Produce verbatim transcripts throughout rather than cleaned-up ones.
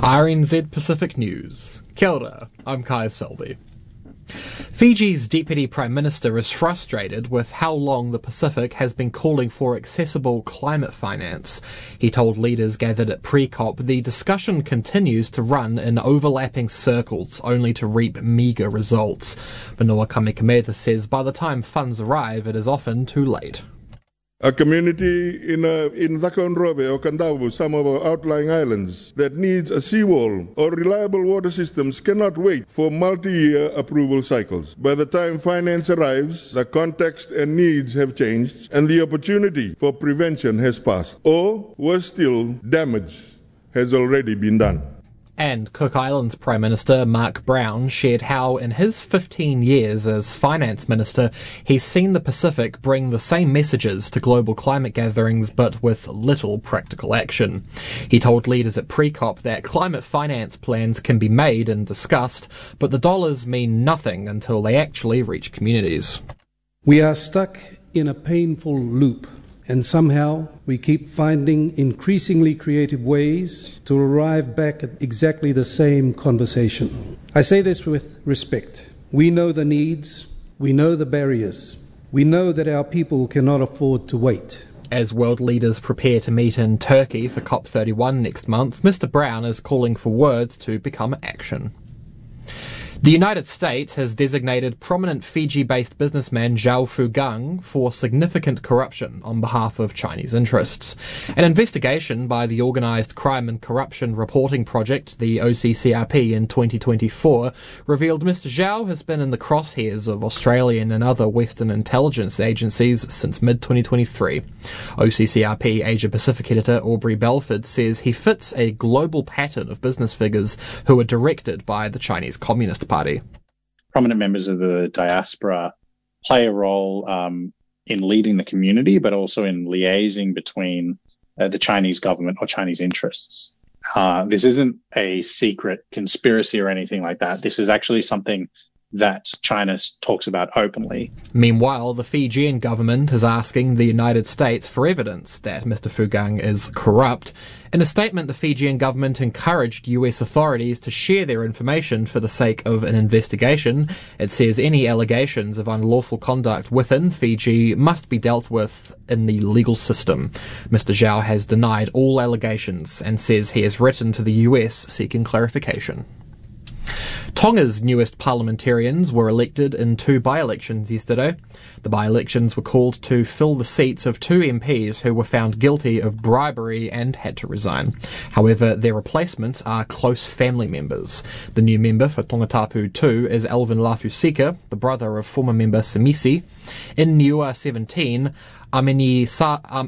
R N Z Pacific News. Kia ora, I'm Kai Selby. Fiji's Deputy Prime Minister is frustrated with how long the Pacific has been calling for accessible climate finance. He told leaders gathered at pre-COP the discussion continues to run in overlapping circles, only to reap meagre results. Manoa Kamikametha says by the time funds arrive, it is often too late. A community in uh, in Takonrobe or Kandawu, some of our outlying islands, that needs a seawall or reliable water systems cannot wait for multi-year approval cycles. By the time finance arrives, the context and needs have changed and the opportunity for prevention has passed. Or, worse still, damage has already been done. And Cook Islands Prime Minister Mark Brown shared how in his fifteen years as Finance Minister he's seen the Pacific bring the same messages to global climate gatherings but with little practical action. He told leaders at pre-COP that climate finance plans can be made and discussed, but the dollars mean nothing until they actually reach communities. We are stuck in a painful loop. And somehow we keep finding increasingly creative ways to arrive back at exactly the same conversation. I say this with respect. We know the needs, we know the barriers, we know that our people cannot afford to wait. As world leaders prepare to meet in Turkey for COP thirty-one next month, Mister Brown is calling for words to become action. The United States has designated prominent Fiji-based businessman Zhao Fugang for significant corruption on behalf of Chinese interests. An investigation by the Organised Crime and Corruption Reporting Project, the O C C R P, in twenty twenty-four revealed Mister Zhao has been in the crosshairs of Australian and other Western intelligence agencies since mid twenty twenty-three. O C C R P Asia Pacific editor Aubrey Belford says he fits a global pattern of business figures who are directed by the Chinese Communist Party. Prominent members of the diaspora play a role um, in leading the community, but also in liaising between uh, the Chinese government or Chinese interests. Uh, this isn't a secret conspiracy or anything like that. This is actually something that China talks about openly. Meanwhile, the Fijian government is asking the United States for evidence that Mister Fugang is corrupt. In a statement, the Fijian government encouraged U S authorities to share their information for the sake of an investigation. It says any allegations of unlawful conduct within Fiji must be dealt with in the legal system. Mister Zhao has denied all allegations and says he has written to the U S seeking clarification. Tonga's newest parliamentarians were elected in two by-elections yesterday. The by-elections were called to fill the seats of two M Ps who were found guilty of bribery and had to resign. However, their replacements are close family members. The new member for Tongatapu two is Alvin Lafusika, the brother of former member Samisi. In Niua seventeen, Amini Sa... Um,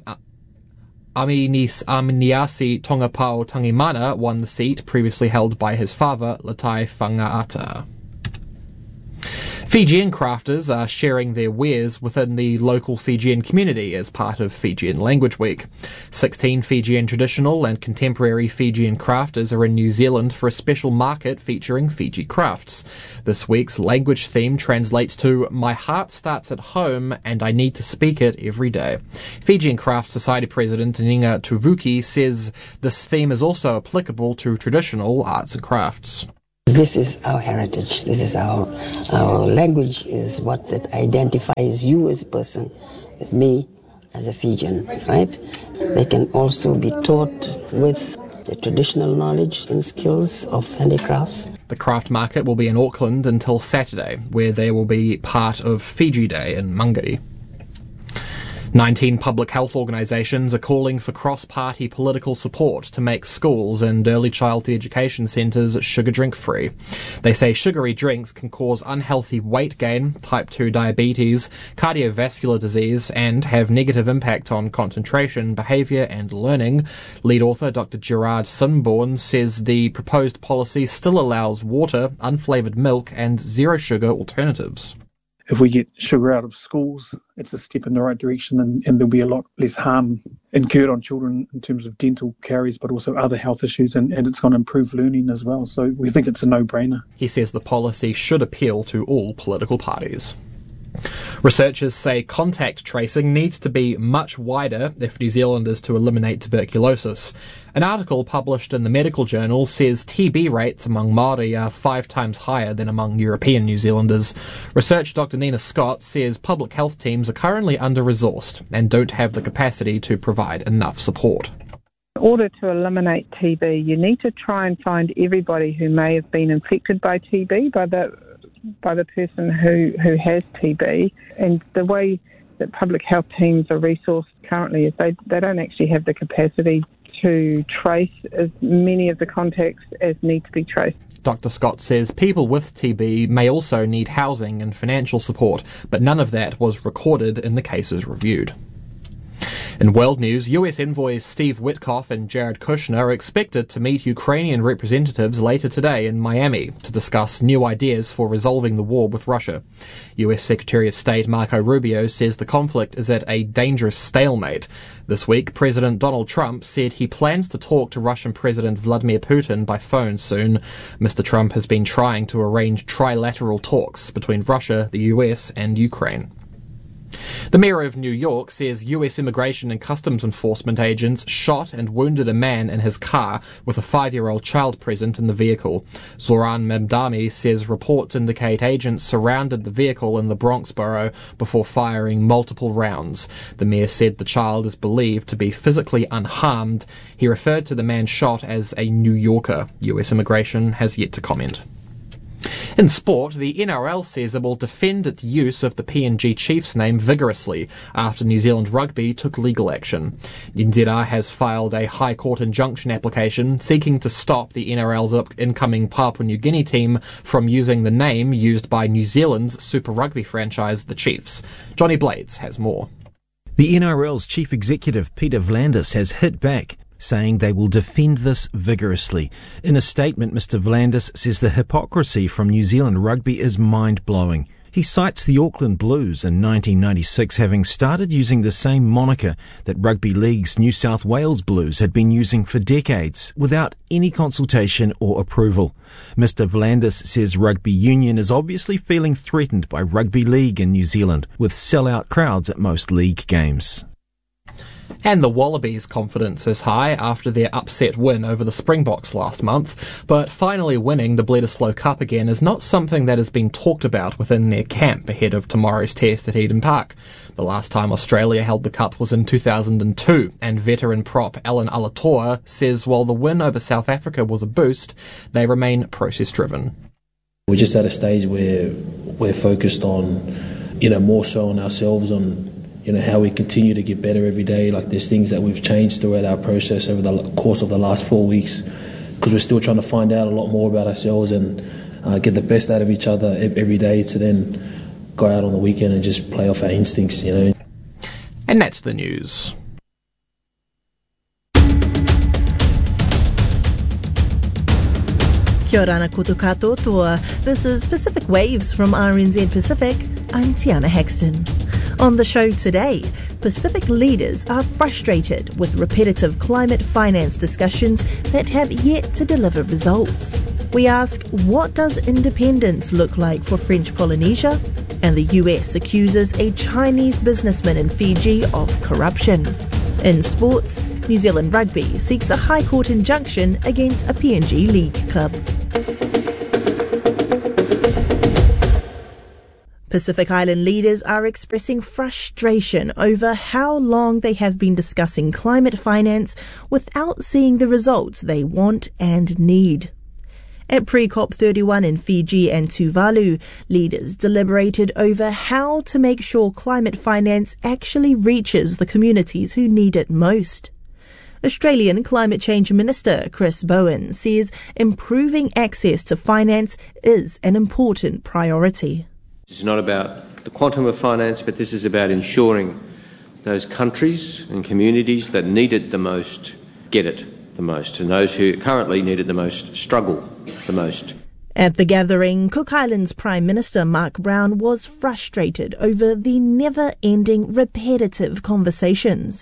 Aminis Aminiasi Tongapau Tangimana won the seat previously held by his father, Latai Whangaata. Fijian crafters are sharing their wares within the local Fijian community as part of Fijian Language Week. sixteen Fijian traditional and contemporary Fijian crafters are in New Zealand for a special market featuring Fiji crafts. This week's language theme translates to "My heart starts at home and I need to speak it every day." Fijian Craft Society President Ninga Tuvuki says this theme is also applicable to traditional arts and crafts. This is our heritage. This is our our language is what that identifies you as a person with me as a Fijian, right? They can also be taught with the traditional knowledge and skills of handicrafts. The craft market will be in Auckland until Saturday, where they will be part of Fiji Day in Mangere. nineteen public health organisations are calling for cross-party political support to make schools and early childhood education centres sugar drink-free. They say sugary drinks can cause unhealthy weight gain, type two diabetes, cardiovascular disease, and have negative impact on concentration, behaviour and learning. Lead author Doctor Gerard Sinborn says the proposed policy still allows water, unflavoured milk and zero-sugar alternatives. If we get sugar out of schools, it's a step in the right direction, and, and there'll be a lot less harm incurred on children in terms of dental caries, but also other health issues, and, and it's going to improve learning as well. So we think it's a no-brainer. He says the policy should appeal to all political parties. Researchers say contact tracing needs to be much wider if New Zealand is to eliminate tuberculosis. An article published in the medical journal says T B rates among Māori are five times higher than among European New Zealanders. Researcher Doctor Nina Scott says public health teams are currently under-resourced and don't have the capacity to provide enough support. In order to eliminate T B, you need to try and find everybody who may have been infected by T B, by the by the person who, who has T B. And the way that public health teams are resourced currently is they, they don't actually have the capacity to trace as many of the contacts as need to be traced. Doctor Scott says people with T B may also need housing and financial support, but none of that was recorded in the cases reviewed. In world news, U S envoys Steve Witkoff and Jared Kushner are expected to meet Ukrainian representatives later today in Miami to discuss new ideas for resolving the war with Russia. U S Secretary of State Marco Rubio says the conflict is at a dangerous stalemate. This week, President Donald Trump said he plans to talk to Russian President Vladimir Putin by phone soon. Mister Trump has been trying to arrange trilateral talks between Russia, the U S and Ukraine. The Mayor of New York says U S Immigration and Customs Enforcement agents shot and wounded a man in his car with a five-year-old child present in the vehicle. Zoran Memdani says reports indicate agents surrounded the vehicle in the Bronx borough before firing multiple rounds. The mayor said the child is believed to be physically unharmed. He referred to the man shot as a New Yorker. U S Immigration has yet to comment. In sport, the N R L says it will defend its use of the P N G Chiefs name vigorously after New Zealand Rugby took legal action. N Z R has filed a High Court injunction application seeking to stop the N R L's incoming Papua New Guinea team from using the name used by New Zealand's Super Rugby franchise, the Chiefs. Johnny Blades has more. The N R L's chief executive, Peter Vlandis, has hit back, saying they will defend this vigorously. In a statement, Mister Vlandis says the hypocrisy from New Zealand Rugby is mind-blowing. He cites the Auckland Blues in nineteen ninety-six having started using the same moniker that Rugby League's New South Wales Blues had been using for decades without any consultation or approval. Mister Vlandis says Rugby Union is obviously feeling threatened by Rugby League in New Zealand, with sell-out crowds at most league games. And the Wallabies' confidence is high after their upset win over the Springboks last month, but finally winning the Bledisloe Cup again is not something that has been talked about within their camp ahead of tomorrow's test at Eden Park. The last time Australia held the Cup was in two thousand two, and veteran prop Alan Alatoa says while the win over South Africa was a boost, they remain process-driven. We're just at a stage where we're focused on, you know, more so on ourselves, on you know, how we continue to get better every day. Like there's things that we've changed throughout our process over the course of the last four weeks because we're still trying to find out a lot more about ourselves and uh, get the best out of each other every day to then go out on the weekend and just play off our instincts, you know. And that's the news. Kia ora ana koutou katoa. This is Pacific Waves from R N Z Pacific. I'm Tiana Hexton. On the show today, Pacific leaders are frustrated with repetitive climate finance discussions that have yet to deliver results. We ask, what does independence look like for French Polynesia? And the U S accuses a Chinese businessman in Fiji of corruption. In sports, New Zealand Rugby seeks a High Court injunction against a P N G League club. Pacific Island leaders are expressing frustration over how long they have been discussing climate finance without seeing the results they want and need. At pre-COP thirty-one in Fiji and Tuvalu, leaders deliberated over how to make sure climate finance actually reaches the communities who need it most. Australian Climate Change Minister Chris Bowen says improving access to finance is an important priority. It's not about the quantum of finance, but this is about ensuring those countries and communities that need it the most get it the most, and those who currently need it the most struggle the most. At the gathering, Cook Islands Prime Minister Mark Brown was frustrated over the never-ending repetitive conversations.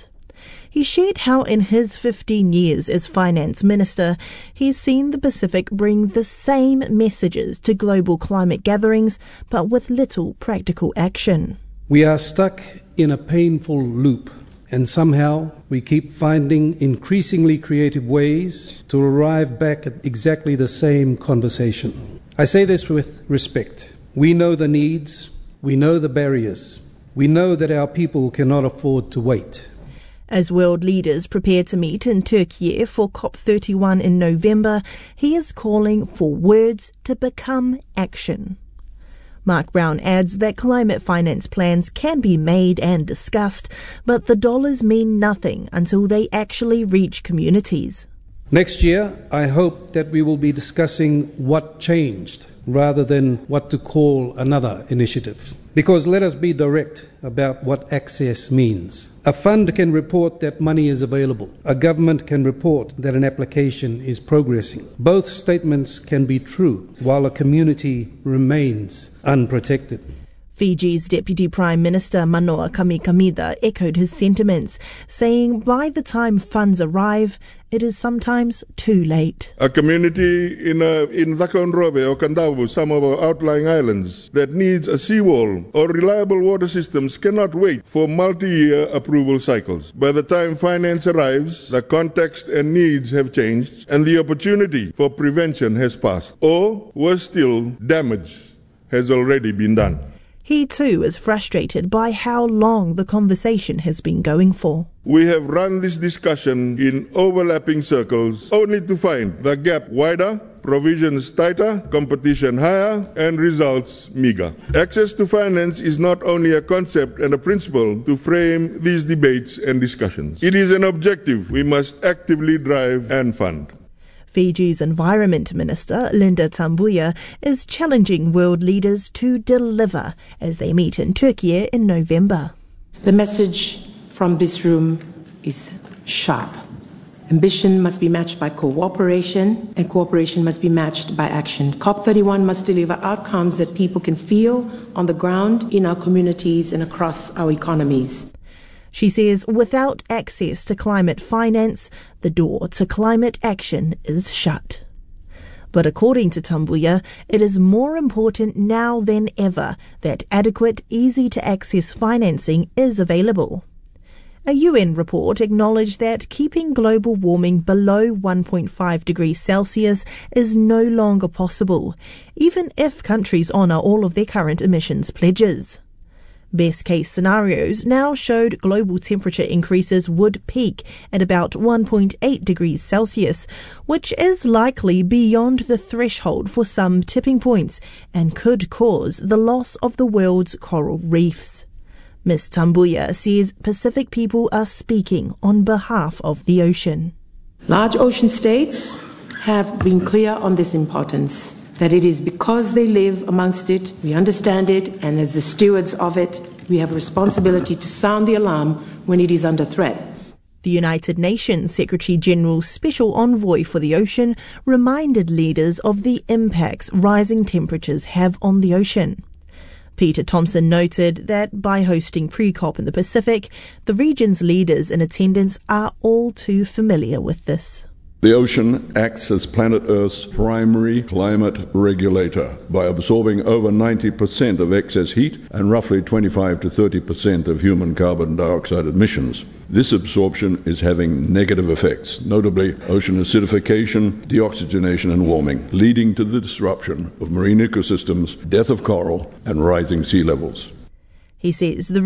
He shared how in his fifteen years as finance minister, he's seen the Pacific bring the same messages to global climate gatherings, but with little practical action. We are stuck in a painful loop, and somehow we keep finding increasingly creative ways to arrive back at exactly the same conversation. I say this with respect. We know the needs, we know the barriers, we know that our people cannot afford to wait. As world leaders prepare to meet in Turkey for COP thirty-one in November, he is calling for words to become action. Mark Brown adds that climate finance plans can be made and discussed, but the dollars mean nothing until they actually reach communities. Next year, I hope that we will be discussing what changed rather than what to call another initiative. Because let us be direct about what access means. A fund can report that money is available. A government can report that an application is progressing. Both statements can be true while a community remains unprotected. Fiji's Deputy Prime Minister Manoa Kamikamica echoed his sentiments, saying by the time funds arrive, it is sometimes too late. A community in uh, in Takonrobe or Kandavu, some of our outlying islands, that needs a seawall or reliable water systems cannot wait for multi-year approval cycles. By the time finance arrives, the context and needs have changed and the opportunity for prevention has passed. Or, worse still, damage has already been done. He too is frustrated by how long the conversation has been going for. We have run this discussion in overlapping circles only to find the gap wider, provisions tighter, competition higher, and results meager. Access to finance is not only a concept and a principle to frame these debates and discussions. It is an objective we must actively drive and fund. Fiji's Environment Minister, Linda Tambuya, is challenging world leaders to deliver as they meet in Turkey in November. The message from this room is sharp. Ambition must be matched by cooperation, and cooperation must be matched by action. COP thirty-one must deliver outcomes that people can feel on the ground in our communities and across our economies. She says without access to climate finance, the door to climate action is shut. But according to Tambuya, it is more important now than ever that adequate, easy-to-access financing is available. A U N report acknowledged that keeping global warming below one point five degrees Celsius is no longer possible, even if countries honour all of their current emissions pledges. Best-case scenarios now showed global temperature increases would peak at about one point eight degrees Celsius, which is likely beyond the threshold for some tipping points and could cause the loss of the world's coral reefs. Miz Tambuya says Pacific people are speaking on behalf of the ocean. Large ocean states have been clear on this importance, that it is because they live amongst it, we understand it, and as the stewards of it, we have a responsibility to sound the alarm when it is under threat. The United Nations Secretary-General's Special Envoy for the Ocean reminded leaders of the impacts rising temperatures have on the ocean. Peter Thompson noted that by hosting pre-COP in the Pacific, the region's leaders in attendance are all too familiar with this. The ocean acts as planet Earth's primary climate regulator by absorbing over ninety percent of excess heat and roughly twenty-five to thirty percent of human carbon dioxide emissions. This absorption is having negative effects, notably ocean acidification, deoxygenation and warming, leading to the disruption of marine ecosystems, death of coral and rising sea levels. He says the